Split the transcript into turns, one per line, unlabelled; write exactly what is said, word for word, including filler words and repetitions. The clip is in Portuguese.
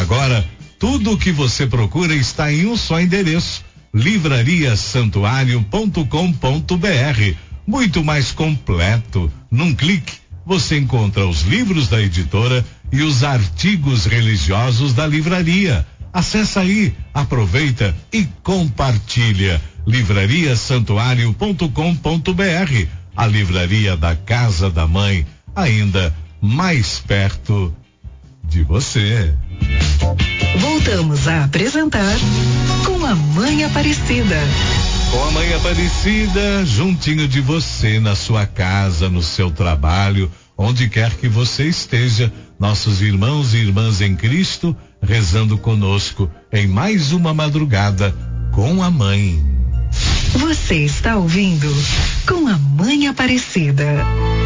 Agora, tudo o que você procura está em um só endereço: livraria santuário ponto com ponto br. Muito mais completo. Num clique, você encontra os livros da editora e os artigos religiosos da livraria. Acesse aí, aproveita e compartilha. livraria santuário ponto com ponto br. A livraria da Casa da Mãe, ainda mais perto de você.
Voltamos a apresentar Com a Mãe Aparecida.
Com a Mãe Aparecida, juntinho de você, na sua casa, no seu trabalho, onde quer que você esteja, nossos irmãos e irmãs em Cristo, rezando conosco em mais uma madrugada com a Mãe.
Você está ouvindo Com a Mãe Aparecida.